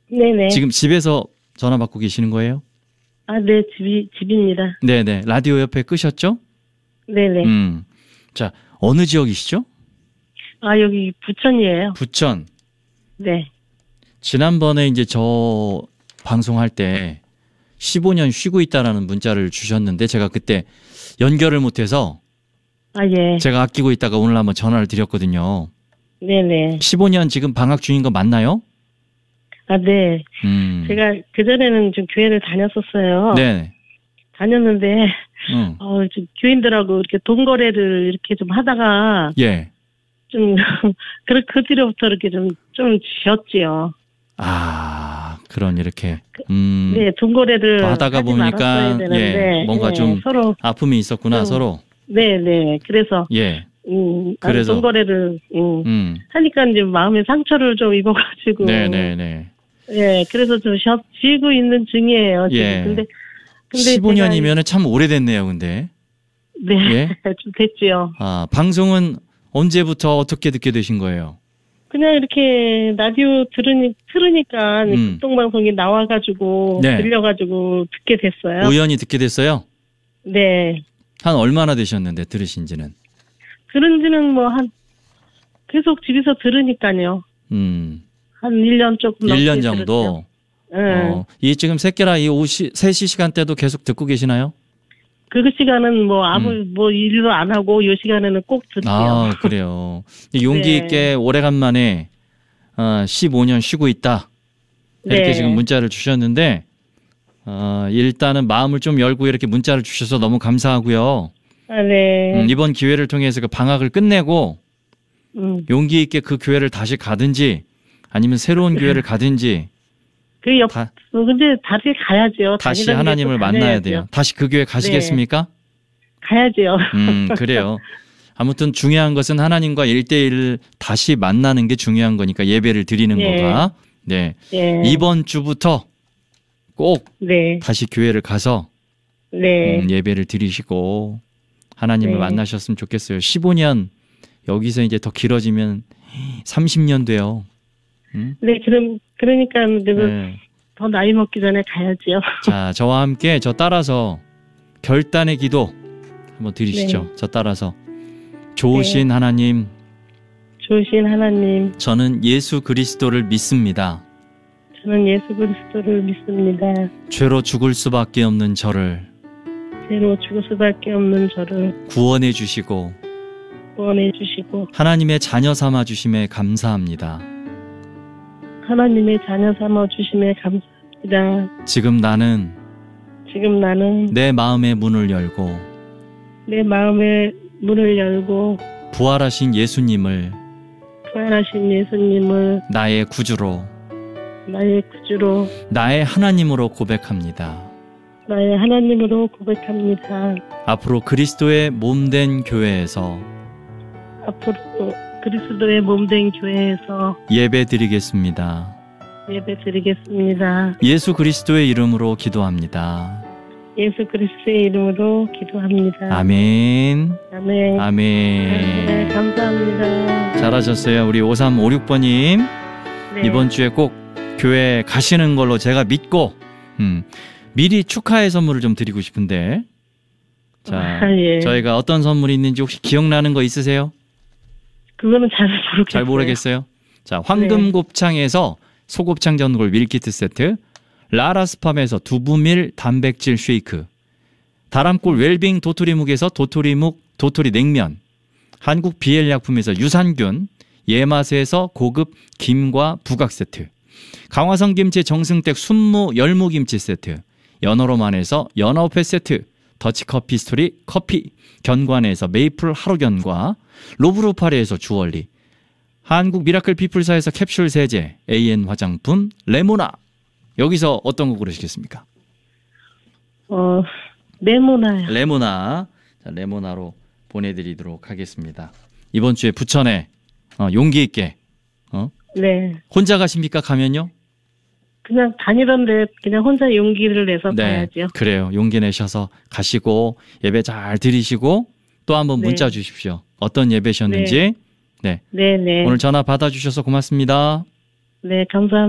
네네. 지금 집에서 전화 받고 계시는 거예요? 아, 네, 집입니다. 네네. 라디오 옆에 끄셨죠? 네네. 자, 어느 지역이시죠? 아, 여기 부천이에요. 부천. 네. 지난번에 이제 저 방송할 때 15년 쉬고 있다라는 문자를 주셨는데 제가 그때 연결을 못해서 아, 예. 제가 아끼고 있다가 오늘 한번 전화를 드렸거든요. 네네. 15년 지금 방학 중인 거 맞나요? 아, 네. 제가 그전에는 좀 교회를 다녔었어요. 네. 다녔는데, 좀 교인들하고 이렇게 돈 거래를 이렇게 좀 하다가, 예. 좀, 그 뒤로부터 이렇게 좀 쉬었지요. 아, 그런 이렇게. 네, 돈 거래를 하다가 하지 보니까 말았어야 되는데, 예, 뭔가 예, 좀 서로 아픔이 있었구나, 서로. 네네. 그래서, 예. 그래서 돈 거래를 하니까 이제 마음의 상처를 좀 입어가지고. 네네네. 예, 그래서 좀 쉬고 있는 중이에요. 지금. 예. 근데 15년이면은 참 오래됐네요, 근데. 네, 예? 좀 됐지요. 아, 방송은 언제부터 어떻게 듣게 되신 거예요? 그냥 이렇게 라디오 틀으니까 극동방송이 나와가지고 네. 들려가지고 듣게 됐어요. 우연히 듣게 됐어요? 네. 한 얼마나 되셨는데 들으신지는? 들은지는 계속 집에서 들으니까요. 한 1년 조금 넘게 1년 정도? 네. 이 지금 새끼라 이 3시 시간대도 계속 듣고 계시나요? 그 시간은 아무 일도 안 하고 요 시간에는 꼭 듣지요. 아, 그래요. 용기 있게 오래간만에 15년 쉬고 있다. 이렇게 네. 지금 문자를 주셨는데 일단은 마음을 좀 열고 이렇게 문자를 주셔서 너무 감사하고요. 아, 네. 이번 기회를 통해서 그 방학을 끝내고 용기 있게 그 교회를 다시 가든지 아니면 새로운 교회를 가든지 근데 다시 가야죠. 다시 하나님을 만나야 돼요. 다시 그 교회 가시겠습니까? 네. 가야죠. 그래요. 아무튼 중요한 것은 하나님과 1대1을 다시 만나는 게 중요한 거니까 예배를 드리는 거가. 네. 네. 이번 주부터 꼭 다시 교회를 가서 예배를 드리시고 하나님을 만나셨으면 좋겠어요. 15년 여기서 이제 더 길어지면 30년 돼요. 네, 그러니까 더 나이 먹기 전에 가야지요. 자, 저와 함께 저 따라서 결단의 기도 한번 드리시죠. 저 따라서 좋으신 하나님, 저는 예수 그리스도를 믿습니다. 저는 예수 그리스도를 믿습니다. 죄로 죽을 수밖에 없는 저를 구원해 주시고 하나님의 자녀 삼아 주심에 감사합니다. 하나님의 자녀 삼아 주심에 감사합니다. 지금 나는 내 마음의 문을 열고 부활하신 예수님을 나의 구주로 나의 하나님으로 고백합니다. 앞으로 그리스도의 몸된 교회에서 예배 드리겠습니다. 예수 그리스도의 이름으로 기도합니다. 아멘. 네, 감사합니다. 잘하셨어요. 우리 5356번님. 이번 주에 꼭 교회 가시는 걸로 제가 믿고 미리 축하의 선물을 좀 드리고 싶은데 자, 저희가 어떤 선물이 있는지 혹시 기억나는 거 있으세요? 그거는 잘 모르겠어요. 잘 모르겠어요? 자, 황금곱창에서 소곱창 전골 밀키트 세트, 라라스팜에서 두부밀 단백질 쉐이크, 다람골 웰빙 도토리묵에서 도토리 냉면, 한국 비엘약품에서 유산균, 예마스에서 고급 김과 부각 세트, 강화성 김치 정승댁 순무 열무김치 세트, 연어로만에서 연어회 세트, 더치커피 스토리 커피, 견관에서 메이플 하루견과 로브루파리에서 주얼리, 한국 미라클 피플사에서 캡슐 세제, AN 화장품, 레모나. 여기서 어떤 거 고르시겠습니까? 레모나요. 레모나. 자, 레모나로 보내드리도록 하겠습니다. 이번 주에 부천에 용기 있게 혼자 가십니까? 가면요? 그냥 다니던데 그냥 혼자 용기를 내서 가야죠. 그래요. 용기 내셔서 가시고 예배 잘 드리시고 또 한번 문자 주십시오. 어떤 예배셨는지. 네. 오늘 전화 받아주셔서 고맙습니다. 네, 감사합니다.